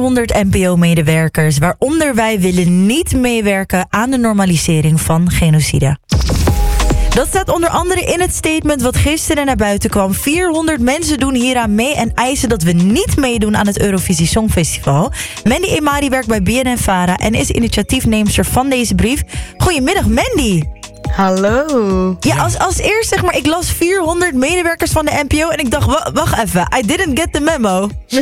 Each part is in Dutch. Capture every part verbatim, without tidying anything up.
vierhonderd N P O-medewerkers, waaronder wij, willen niet meewerken aan de normalisering van genocide. Dat staat onder andere in het statement wat gisteren naar buiten kwam. vierhonderd mensen doen hieraan mee en eisen dat we niet meedoen aan het Eurovisie Songfestival. Mandy Emari werkt bij B N N Vara en is initiatiefneemster van deze brief. Goedemiddag, Mandy. Hallo. Ja, als, als eerst zeg maar, ik las vierhonderd medewerkers van de N P O en ik dacht, wa- wacht even, I didn't get the memo. ja,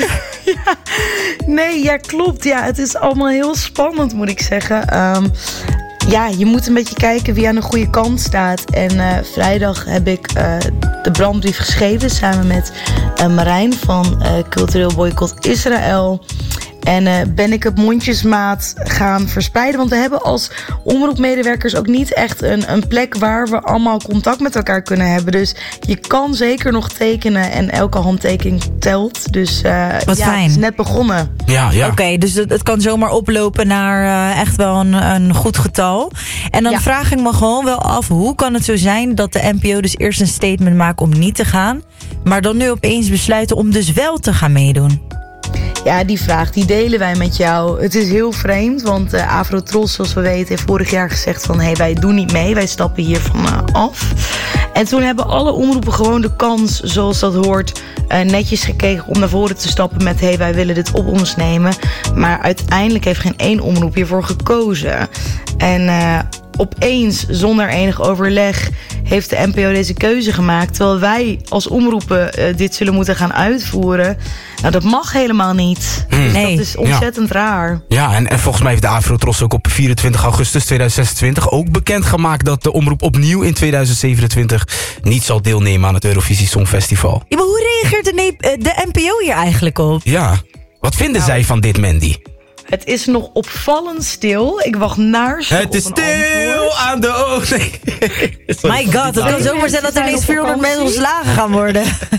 nee, ja, klopt. Ja, het is allemaal heel spannend, moet ik zeggen. Um, ja, je moet een beetje kijken wie aan de goede kant staat. En uh, vrijdag heb ik uh, de brandbrief geschreven samen met uh, Marijn van uh, Cultureel Boycott Israël. En uh, ben ik het mondjesmaat gaan verspreiden. Want we hebben als omroepmedewerkers ook niet echt een, een plek waar we allemaal contact met elkaar kunnen hebben. Dus je kan zeker nog tekenen en elke handtekening telt. Dus uh, Wat ja, fijn. het is net begonnen. Ja, ja. Oké, okay, dus het, het kan zomaar oplopen naar uh, echt wel een, een goed getal. En dan Ja. vraag ik me gewoon wel af, hoe kan het zo zijn dat de N P O dus eerst een statement maakt om niet te gaan, maar dan nu opeens besluiten om dus wel te gaan meedoen? Ja, die vraag die delen wij met jou. Het is heel vreemd, want uh, Afrotros, zoals we weten, heeft vorig jaar gezegd van hé, hey, wij doen niet mee, wij stappen hiervan uh, af. En toen hebben alle omroepen gewoon de kans, zoals dat hoort, uh, netjes gekregen om naar voren te stappen met hé, hey, wij willen dit op ons nemen. Maar uiteindelijk heeft geen één omroep hiervoor gekozen. En uh, opeens, zonder enig overleg, heeft de N P O deze keuze gemaakt, terwijl wij als omroepen uh, dit zullen moeten gaan uitvoeren. Nou, dat mag helemaal niet. Mm. Dus Nee. dat is ontzettend ja. raar. Ja, en, en volgens mij heeft de Afrotros ook op vierentwintig augustus tweeduizend zesentwintig ook bekendgemaakt dat de omroep opnieuw in tweeduizend zevenentwintig niet zal deelnemen aan het Eurovisie Songfestival. Ja, maar hoe reageert de, ne- de N P O hier eigenlijk op? Ja, wat vinden Nou. zij van dit, Mandy? Het is nog opvallend stil. Ik wacht naar ze Het is op een stil antwoord. aan de oog. Nee. Sorry. My god, het kan zomaar zijn dat er ineens vierhonderd mensen ontslagen gaan worden.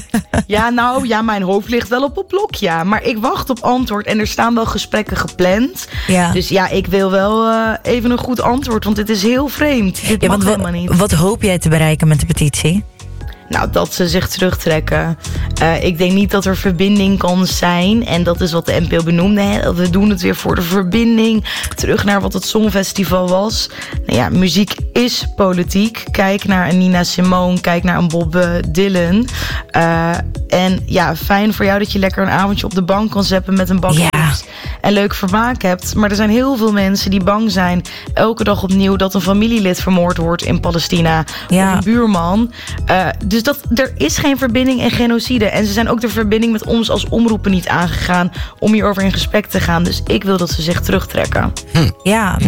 Ja, nou, ja, mijn hoofd ligt wel op een blok, ja. Maar ik wacht op antwoord en er staan wel gesprekken gepland. Ja. Dus ja, ik wil wel uh, even een goed antwoord, want dit is heel vreemd. Dit Ja, mag want wa- helemaal niet. wat hoop jij te bereiken met de petitie? Nou, dat ze zich terugtrekken. Uh, ik denk niet dat er verbinding kan zijn. En dat is wat de N P O benoemde. Hè? We doen het weer voor de verbinding. Terug naar wat het Songfestival was. Nou ja, muziek is politiek. Kijk naar een Nina Simone. Kijk naar een Bob uh, Dylan. Uh, en ja, fijn voor jou dat je lekker een avondje op de bank kan zeppen met een bak Ja. chips en leuk vermaak hebt. Maar er zijn heel veel mensen die bang zijn elke dag opnieuw dat een familielid vermoord wordt in Palestina. Ja. Of een buurman. Uh, dus dat, er is geen verbinding en genocide. En ze zijn ook de verbinding met ons als omroepen niet aangegaan om hierover in gesprek te gaan. Dus ik wil dat ze zich terugtrekken. Ja,